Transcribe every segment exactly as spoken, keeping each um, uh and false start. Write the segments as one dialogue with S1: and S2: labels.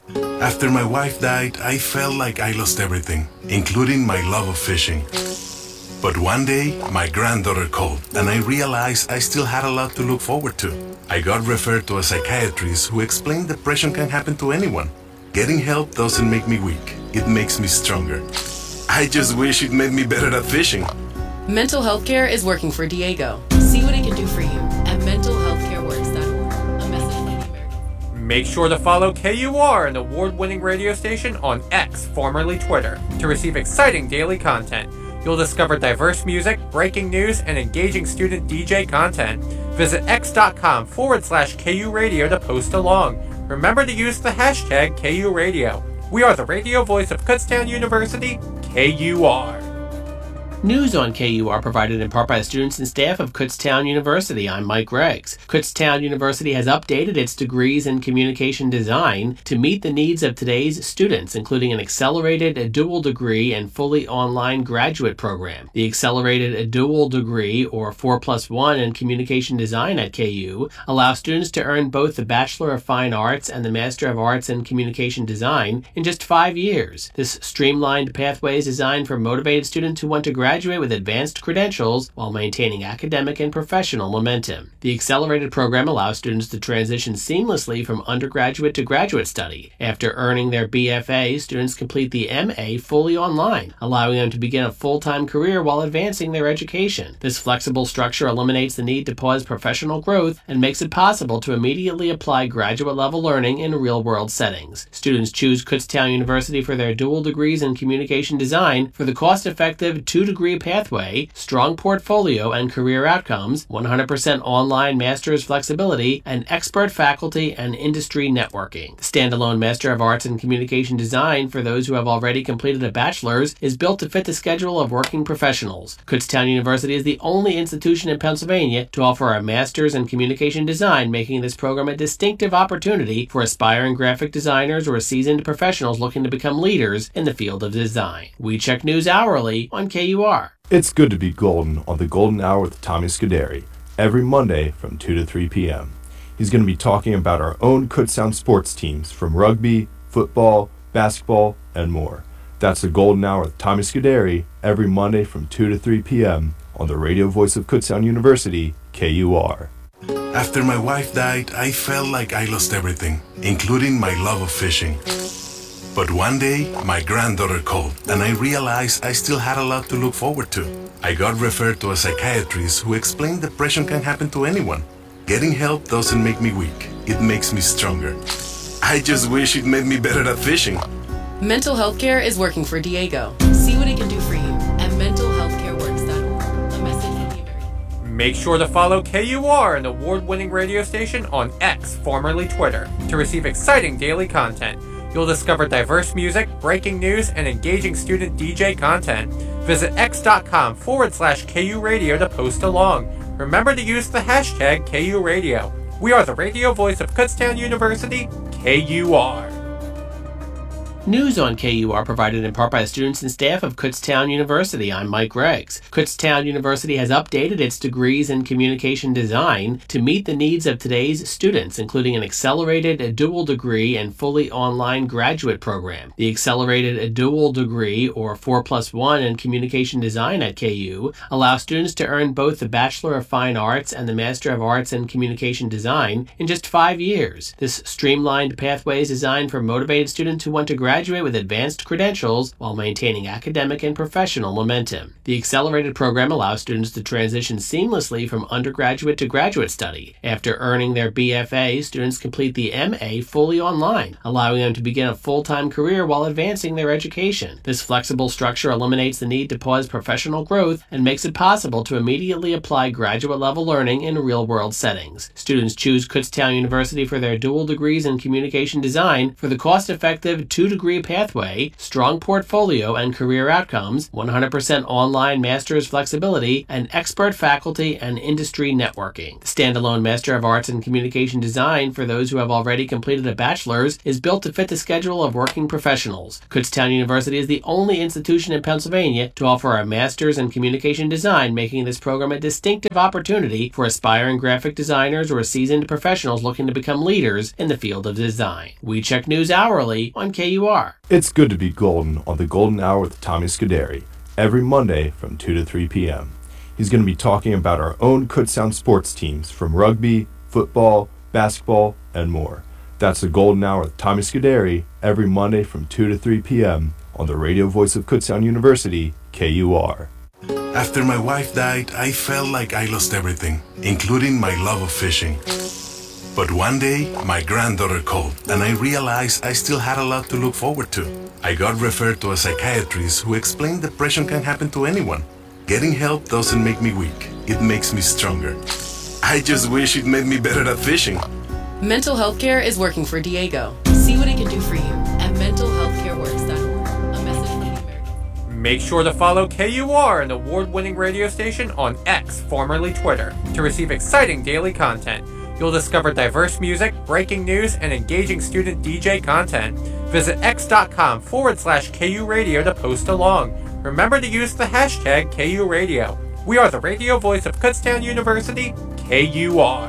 S1: After my wife died, I felt like I lost everything, including my love of fishing. But one day, my granddaughter called, and I realized I still had a lot to look forward to. I got referred to a psychiatrist who explained depression can happen to anyone. Getting help doesn't make me weak, it makes me stronger. I just wish it made me better at fishing.
S2: Mental health care is working for Diego. See what it can do for you at mental health care works dot org. A message from the American.
S3: Make sure to follow K U R, an award-winning radio station, on X, formerly Twitter, to receive exciting daily content. You'll discover diverse music, breaking news, and engaging student D J content. Visit x.com forward slash KU Radio to post along. Remember to use the hashtag K U Radio. We are the radio voice of Kutztown University, K U R.
S4: News on K U R provided in part by the students and staff of Kutztown University. I'm Mike Greggs. Kutztown University has updated its degrees in communication design to meet the needs of today's students, including an accelerated dual degree and fully online graduate program. The accelerated dual degree, or four plus one in communication design at K U, allows students to earn both the Bachelor of Fine Arts and the Master of Arts in Communication Design in just five years. This streamlined pathway is designed for motivated students who want to graduate graduate with advanced credentials while maintaining academic and professional momentum. The accelerated program allows students to transition seamlessly from undergraduate to graduate study. After earning their B F A, students complete the M A fully online, allowing them to begin a full-time career while advancing their education. This flexible structure eliminates the need to pause professional growth and makes it possible to immediately apply graduate-level learning in real-world settings. Students choose Kutztown University for their dual degrees in communication design for the cost-effective two-degree pathway, strong portfolio and career outcomes, one hundred percent online master's flexibility, and expert faculty and industry networking. The standalone Master of Arts in Communication Design for those who have already completed a bachelor's is built to fit the schedule of working professionals. Kutztown University is the only institution in Pennsylvania to offer a master's in communication design, making this program a distinctive opportunity for aspiring graphic designers or seasoned professionals looking to become leaders in the field of design. We check news hourly on K U R.
S5: It's good to be golden on the Golden Hour with Tommy Scuderi, every Monday from two to three p.m. He's going to be talking about our own Kutztown sports teams from rugby, football, basketball, and more. That's the Golden Hour with Tommy Scuderi, every Monday from two to three p.m. on the radio voice of Kutztown University, K U R.
S1: After my wife died, I felt like I lost everything, including my love of fishing. But one day, my granddaughter called, and I realized I still had a lot to look forward to. I got referred to a psychiatrist who explained depression can happen to anyone. Getting help doesn't make me weak, it makes me stronger. I just wish it made me better at fishing.
S2: Mental health care is working for Diego. See what it can do for you at mental health care works dot org. A message from the American.
S3: Make sure to follow K U R, an award-winning radio station, on X, formerly Twitter, to receive exciting daily content. You'll discover diverse music, breaking news, and engaging student D J content. Visit x.com forward slash KU Radio to post along. Remember to use the hashtag K U Radio. We are the radio voice of Kutztown University, K U R.
S4: News on K U R provided in part by the students and staff of Kutztown University. I'm Mike Greggs. Kutztown University has updated its degrees in communication design to meet the needs of today's students, including an accelerated dual degree and fully online graduate program. The accelerated dual degree, or four plus one in communication design at K U, allows students to earn both the Bachelor of Fine Arts and the Master of Arts in Communication Design in just five years. This streamlined pathway is designed for motivated students who want to graduate graduate with advanced credentials while maintaining academic and professional momentum. The accelerated program allows students to transition seamlessly from undergraduate to graduate study. After earning their B F A, students complete the M A fully online, allowing them to begin a full-time career while advancing their education. This flexible structure eliminates the need to pause professional growth and makes it possible to immediately apply graduate-level learning in real-world settings. Students choose Kutztown University for their dual degrees in communication design for the cost-effective two-degree two-degree pathway, strong portfolio and career outcomes, one hundred percent online master's flexibility, and expert faculty and industry networking. The standalone Master of Arts in Communication Design for those who have already completed a bachelor's is built to fit the schedule of working professionals. Kutztown University is the only institution in Pennsylvania to offer a master's in communication design, making this program a distinctive opportunity for aspiring graphic designers or seasoned professionals looking to become leaders in the field of design. We check news hourly on K U R.
S5: It's good to be golden on the Golden Hour with Tommy Scuderi, every Monday from two to three p.m. He's going to be talking about our own Kutztown sports teams from rugby, football, basketball, and more. That's the Golden Hour with Tommy Scuderi, every Monday from two to three p.m. on the radio voice of Kutztown University, K U R.
S1: After my wife died, I felt like I lost everything, including my love of fishing. But one day, my granddaughter called, and I realized I still had a lot to look forward to. I got referred to a psychiatrist who explained depression can happen to anyone. Getting help doesn't make me weak, it makes me stronger. I just wish it made me better at fishing.
S2: Mental health care is working for Diego. See what it can do for you at mental health care works dot org. A message from the American.
S3: Make sure to follow K U R, an award-winning radio station, on X, formerly Twitter, to receive exciting daily content. You'll discover diverse music, breaking news, and engaging student D J content. Visit x.com forward slash KU Radio to post along. Remember to use the hashtag K U Radio. We are the radio voice of Kutztown University, K U R.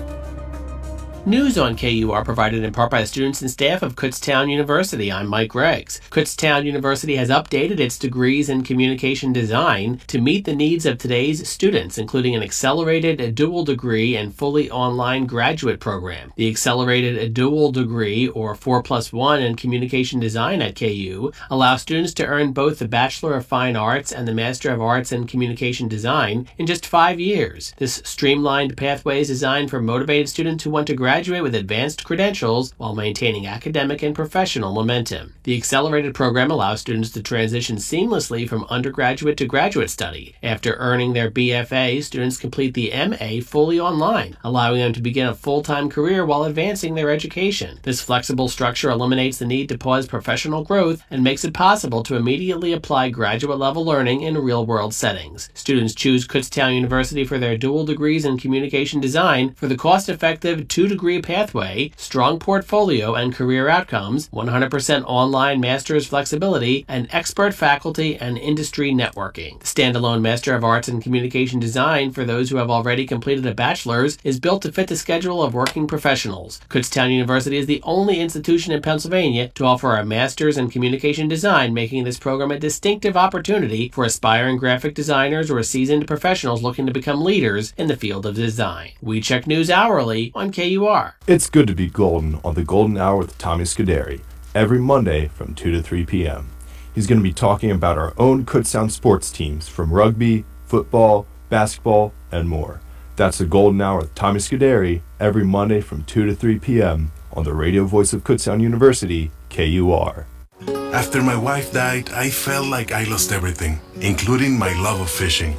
S4: News on K U R provided in part by the students and staff of Kutztown University. I'm Mike Greggs. Kutztown University has updated its degrees in communication design to meet the needs of today's students, including an accelerated dual degree and fully online graduate program. The accelerated dual degree, or four plus one in communication design at K U, allows students to earn both the Bachelor of Fine Arts and the Master of Arts in Communication Design in just five years. This streamlined pathway is designed for motivated students who want to graduate graduate with advanced credentials while maintaining academic and professional momentum. The accelerated program allows students to transition seamlessly from undergraduate to graduate study. After earning their B F A, students complete the M A fully online, allowing them to begin a full-time career while advancing their education. This flexible structure eliminates the need to pause professional growth and makes it possible to immediately apply graduate-level learning in real-world settings. Students choose Kutztown University for their dual degrees in communication design for the cost-effective two-degree pathway, strong portfolio and career outcomes, one hundred percent online master's flexibility, and expert faculty and industry networking. The standalone Master of Arts in Communication Design for those who have already completed a bachelor's is built to fit the schedule of working professionals. Kutztown University is the only institution in Pennsylvania to offer a master's in communication design, making this program a distinctive opportunity for aspiring graphic designers or seasoned professionals looking to become leaders in the field of design. We check news hourly on K U R.
S5: It's good to be golden on the Golden Hour with Tommy Scuderi, every Monday from two to three p.m. He's going to be talking about our own Kutztown sports teams from rugby, football, basketball, and more. That's the Golden Hour with Tommy Scuderi, every Monday from two to three p.m. on the radio voice of Kutztown University, K U R.
S1: After my wife died, I felt like I lost everything, including my love of fishing.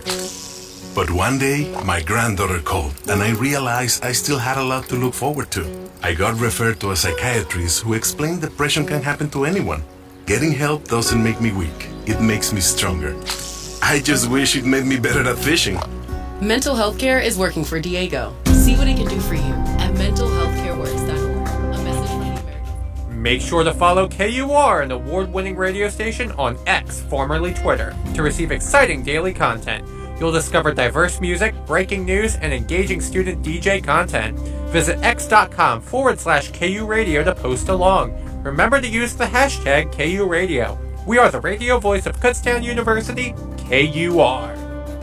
S1: But one day, my granddaughter called, and I realized I still had a lot to look forward to. I got referred to a psychiatrist who explained depression can happen to anyone. Getting help doesn't make me weak, it makes me stronger. I just wish it made me better at fishing.
S2: Mental health care is working for Diego. See what it can do for you at mental health care works dot org. A message from the American.
S3: Make sure to follow K U R, an award-winning radio station, on X, formerly Twitter, to receive exciting daily content. You'll discover diverse music, breaking news, and engaging student D J content. Visit x.com forward slash KU Radio to post along. Remember to use the hashtag K U Radio. We are the radio voice of Kutztown University, K U R.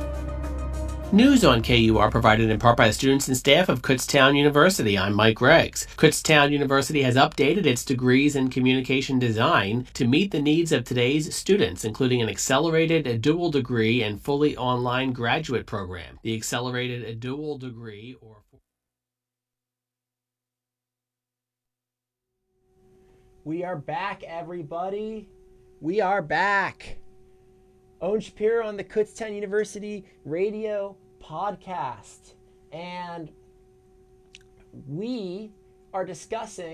S4: News on K U R provided in part by the students and staff of Kutztown University. I'm Mike Greggs. Kutztown University has updated its degrees in communication design to meet the needs of today's students, including an accelerated dual degree and fully online graduate program. The accelerated dual degree, or
S6: We are back, everybody. We are back. Owen Shapiro on the Kutztown University radio podcast. And we are discussing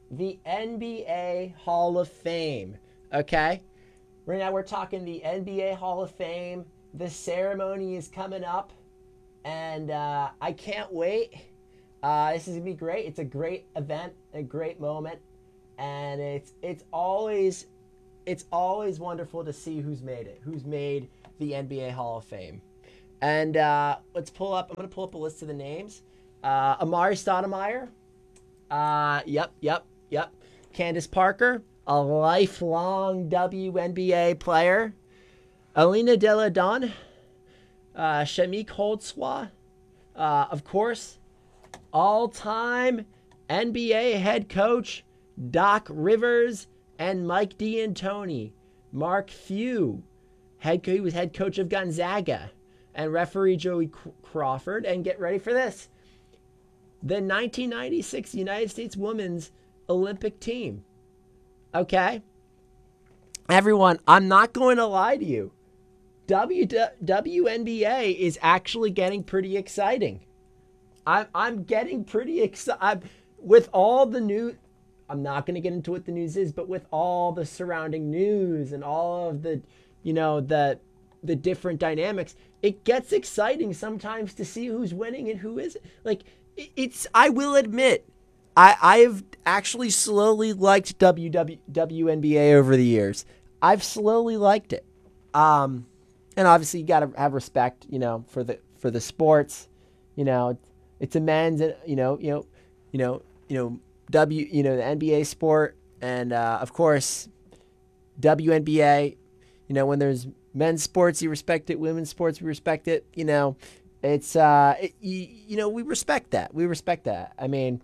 S6: the N B A Hall of Fame, okay? Right now we're talking the N B A Hall of Fame. The ceremony is coming up, and uh, I can't wait. Uh, this is going to be great. It's a great event, a great moment, and it's it's always it's always wonderful to see who's made it, who's made the N B A Hall of Fame. And uh, let's pull up, I'm going to pull up a list of the names. Uh, Amari Stoudemire. Uh, yep, yep, yep. Candace Parker, a lifelong W N B A player. Alina Deladon. Uh, Shamik Holdswa. Uh, of course, all-time N B A head coach Doc Rivers and Mike D'Antoni. Mark Few. Head, he was head coach of Gonzaga. And referee Joey Crawford. And get ready for this. The nineteen ninety-six United States Women's Olympic team. Okay? Everyone, I'm not going to lie to you. W N B A is actually getting pretty exciting. I'm, I'm getting pretty excited. With all the new... I'm not going to get into what the news is, but with all the surrounding news and all of the, you know, the... the different dynamics, it gets exciting sometimes to see who's winning and who isn't. Like, it's, I will admit, I, I've actually slowly liked W N B A over the years. I've slowly liked it. Um, and obviously you got to have respect, you know, for the, for the sports, you know, it's a men's, you know, you know, you know, you know, W, you know, the N B A sport. And, uh, of course, W N B A, you know, when there's men's sports, you respect it. Women's sports, we respect it. You know, it's, uh, it, you, you know, we respect that. We respect that. I mean,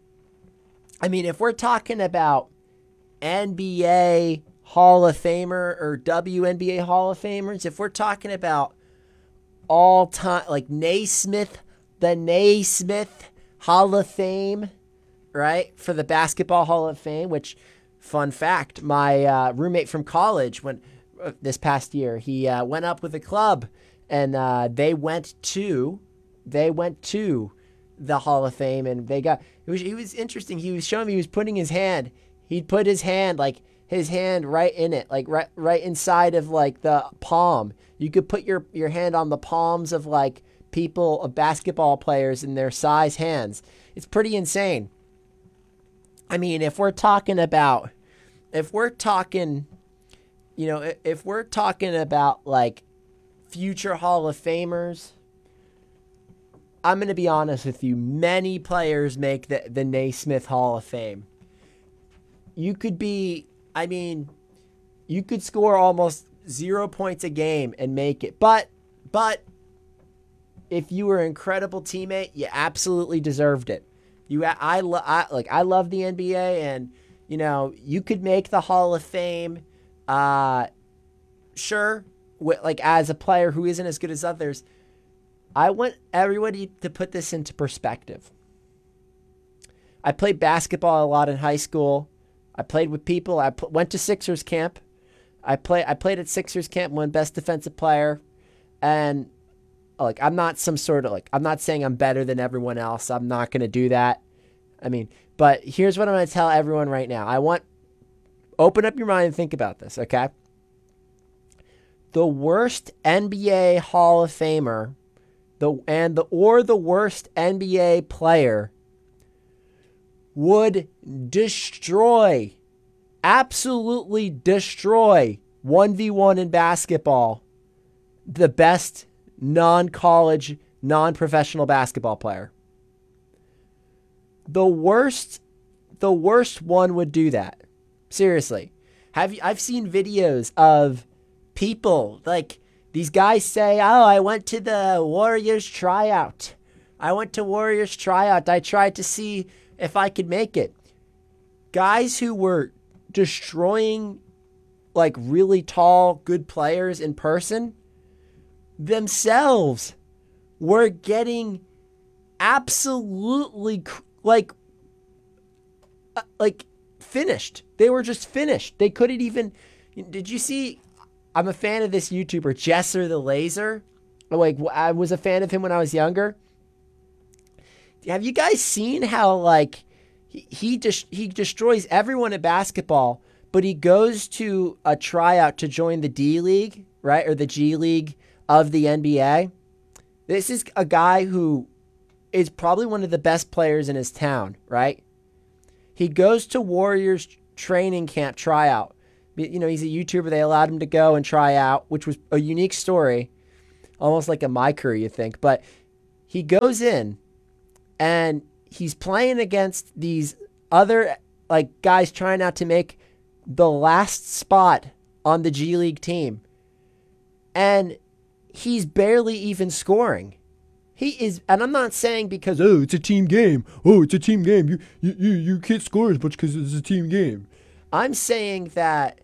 S6: I mean, if we're talking about N B A Hall of Famer or W N B A Hall of Famers, if we're talking about all time, like Naismith, the Naismith Hall of Fame, right? For the Basketball Hall of Fame, which, fun fact, my uh, roommate from college, when, this past year, he uh, went up with a club, and uh, they went to, they went to the Hall of Fame, and they got. It was, it was interesting. He was showing me. He was putting his hand. He'd put his hand like his hand right in it, like right, right inside of like the palm. You could put your your hand on the palms of like people, of basketball players, in their size hands. It's pretty insane. I mean, if we're talking about, if we're talking. You know, if we're talking about, like, future Hall of Famers, I'm going to be honest with you. Many players make the, the Naismith Hall of Fame. You could be, I mean, you could score almost zero points a game and make it. But, but, if you were an incredible teammate, you absolutely deserved it. You, I, I, I like, I love the N B A, and, you know, you could make the Hall of Fame. Uh, sure, like as a player who isn't as good as others, I want everybody to put this into perspective. I played basketball a lot in high school. I played with people. I pl- went to Sixers camp. I play. I played at Sixers camp, won best defensive player, and like I'm not some sort of like I'm not saying I'm better than everyone else. I'm not going to do that. I mean, but here's what I'm going to tell everyone right now. I want. Open up your mind and think about this, okay? The worst N B A Hall of Famer, the and the or the worst N B A player would destroy, absolutely destroy one v one in basketball the best non-college, non-professional basketball player. The worst, the worst one would do that. Seriously, have you? I've seen videos of people like these guys say, "Oh, I went to the Warriors tryout. I went to Warriors tryout. I tried to see if I could make it." Guys who were destroying like really tall, good players in person themselves were getting absolutely like like. finished. They were just finished. They couldn't even. Did you see? I'm a fan of this YouTuber, Jesser the Laser. Like, I was a fan of him when I was younger. Have you guys seen how, like, he he, des- he destroys everyone at basketball, but he goes to a tryout to join the D League, right, or the G League of the N B A. This is a guy who is probably one of the best players in his town, right? He goes to Warriors training camp tryout. You know, he's a YouTuber. They allowed him to go and try out, which was a unique story, almost like a My Career, you think. But he goes in, and he's playing against these other like guys trying out to make the last spot on the G League team, and he's barely even scoring. He is, and I'm not saying because, oh, it's a team game. Oh, it's a team game. You you you, you can't score as much because it's a team game. I'm saying that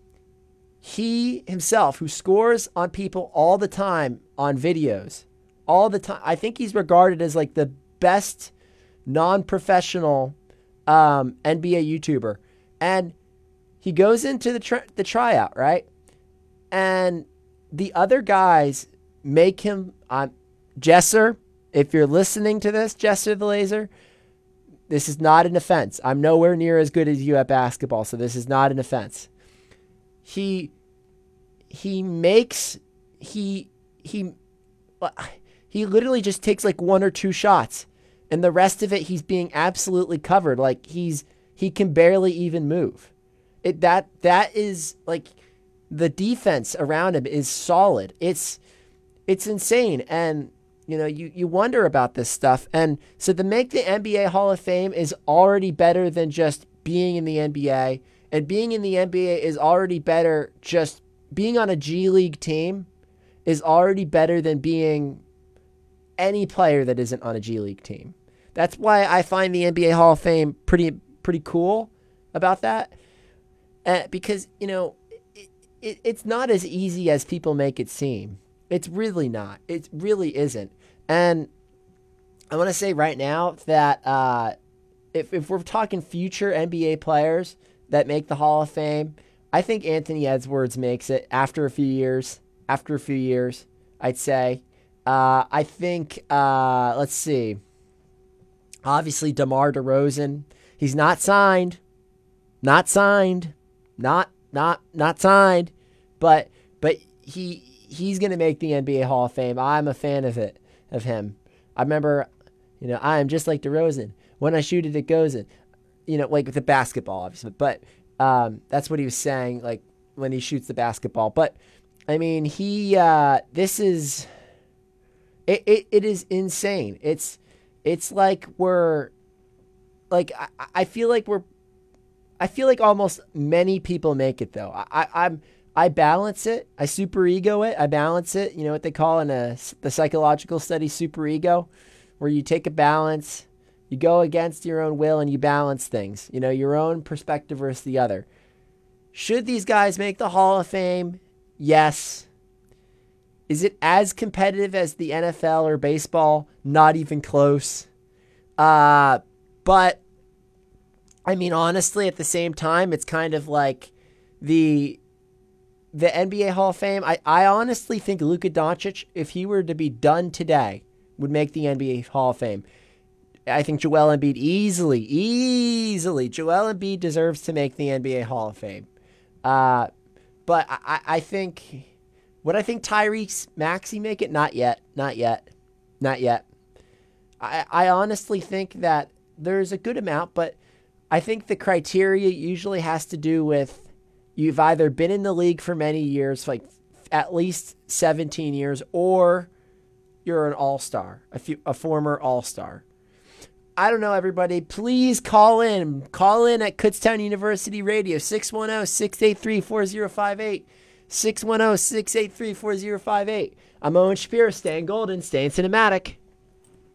S6: he himself, who scores on people all the time on videos, all the time, I think he's regarded as like the best non-professional um, N B A YouTuber. And he goes into the tri- the tryout, right? And the other guys make him, um, Jesser, if you're listening to this, Jesser the Laser, this is not an offense. I'm nowhere near as good as you at basketball, so this is not an offense. He he makes he he he literally just takes like one or two shots, and the rest of it he's being absolutely covered. Like he's he can barely even move. It that that is like the defense around him is solid. It's it's insane, and you know, you, you wonder about this stuff. And so to make the N B A Hall of Fame is already better than just being in the N B A. And being in the N B A is already better. Just being on a G League team is already better than being any player that isn't on a G League team. That's why I find the N B A Hall of Fame pretty pretty cool about that. Uh, because, you know, it, it, it's not as easy as people make it seem. It's really not. It really isn't. And I want to say right now that uh, if, if we're talking future N B A players that make the Hall of Fame, I think Anthony Edwards makes it after a few years. After a few years, I'd say. Uh, I think, uh, let's see. Obviously, DeMar DeRozan. He's not signed. Not signed. Not, not, not signed. But, but he... He's going to make the N B A Hall of Fame. I'm a fan of it, of him. I remember, you know, I am just like DeRozan. When I shoot it, it goes in. You know, like with the basketball, obviously. But um, that's what he was saying, like, when he shoots the basketball. But, I mean, he, uh, this is, it, it, it is insane. It's, it's like we're, like, I, I feel like we're, I feel like almost many people make it, though. I, I'm, I balance it. I super ego it. I balance it. You know what they call in a, the psychological study, super ego, where you take a balance, you go against your own will and you balance things, you know, your own perspective versus the other. Should these guys make the Hall of Fame? Yes. Is it as competitive as the N F L or baseball? Not even close. Uh, but I mean, honestly, at the same time, it's kind of like the, The N B A Hall of Fame, I, I honestly think Luka Doncic, if he were to be done today, would make the N B A Hall of Fame. I think Joel Embiid easily, easily, Joel Embiid deserves to make the N B A Hall of Fame. Uh, but I, I think, would I think Tyrese Maxey make it? Not yet, not yet, not yet. I, I honestly think that there's a good amount, but I think the criteria usually has to do with you've either been in the league for many years, like at least seventeen years, or you're an all-star, a, few, a former all-star. I don't know, everybody. Please call in. Call in at Kutztown University Radio, six one zero, six eight three, four zero five eight, six one zero, six eight three, four zero five eight. I'm Owen Shapiro, staying golden, staying cinematic.